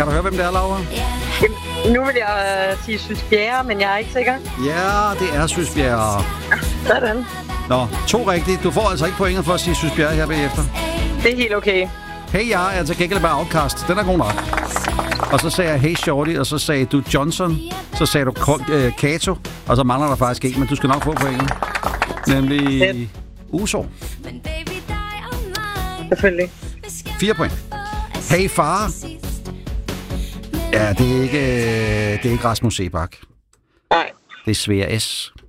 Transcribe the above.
Kan du høre, hvem det er, Laura? Nu vil jeg sige Sysbjerre, men jeg er ikke sikker. Ja, det er Sysbjerre. Sådan. Nå, 2 rigtige. Du får altså ikke pointet for at sige Sysbjerre her bagefter. Det er helt okay. Hey, jeg er altså gengæld bare Outcast. Den er god nok. Og så sagde jeg Hey Shorty, og så sagde du Johnson. Så sagde du Kato. Og så mangler der faktisk ikke, men du skal nok få pointet. Nemlig Uso. Selvfølgelig. 4 point. Hey far. Ja, det er ikke Rasmus Sebak. Nej. Det er Svea S.